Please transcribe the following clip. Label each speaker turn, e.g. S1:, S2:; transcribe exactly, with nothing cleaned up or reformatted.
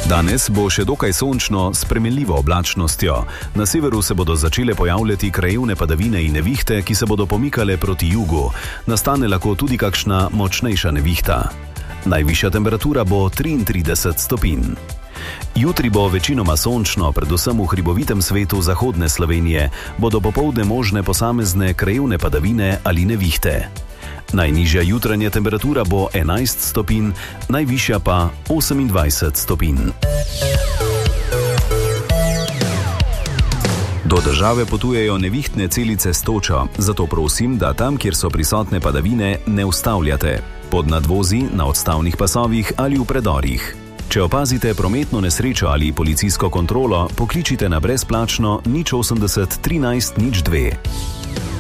S1: Danes bo še dokaj sončno s spremenljivo oblačnostjo. Na severu se bodo začele pojavljati krajevne padavine in nevihte, ki se bodo pomikale proti jugu. Nastane lahko tudi kakšna močnejša nevihta. Najvišja temperatura bo triintrideset stopinj. Jutri bo večinoma sončno, predvsem v hribovitem svetu zahodne Slovenije. Bodo popoldne možne posamezne krajevne padavine ali nevihte. Najnižja jutranja temperatura bo enajst stopinj, najvišja pa osemindvajset stopinj. Do države potujejo nevihtne celice s točo, zato prosim, da tam, kjer so prisotne padavine, ne ustavljate. Pod nadvozi, na odstavnih pasovih ali v predorih. Če opazite prometno nesrečo ali policijsko kontrolo, pokličite na brezplačno nič osemdeset trinajst nič dve.